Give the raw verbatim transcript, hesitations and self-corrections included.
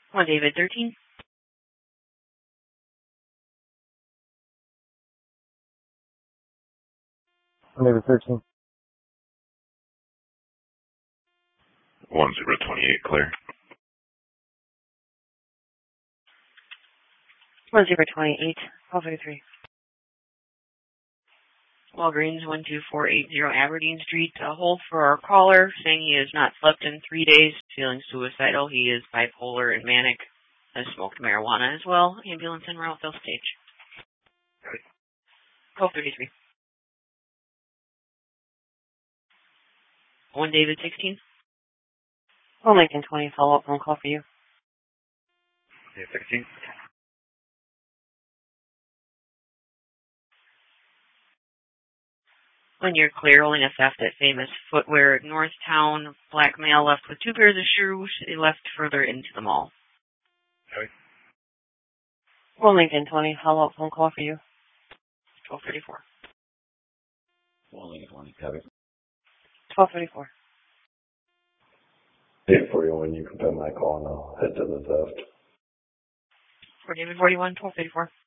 One David thirteen. One David thirteen. One zero twenty-eight, clear. One zero twenty-eight. Call thirty-three. Walgreens one two four eight zero Aberdeen Street. A hold for our caller saying he has not slept in three days, feeling suicidal. He is bipolar and manic. Has smoked marijuana as well. Ambulance en route, they'll stage. Call thirty-three. One David sixteen. One Lincoln twenty. Follow up phone call for you. Yeah, sixteen. When you're clear, holding a theft at Famous Footwear at Northtown. Black male left with two pairs of shoes. He left further into the mall. Okay. One Lincoln twenty. Follow up phone call for you. twelve thirty-four. One Lincoln twenty. Copy. twelve thirty-four. eight forty-one, you can put my call and I'll head to the theft. For David forty-one, twelve thirty-four.